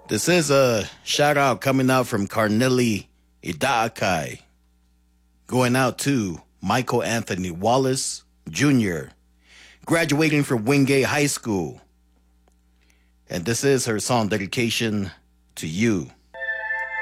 This is a shout out coming out from Carnelli Idaakai, going out to Michael Anthony Wallace Jr., graduating from Wingate High School. And this is her song dedication to you.